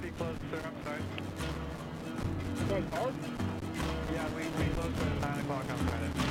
pretty close, sir. I'm sorry. Going hard? Yeah, we closed at 9 o'clock on Friday.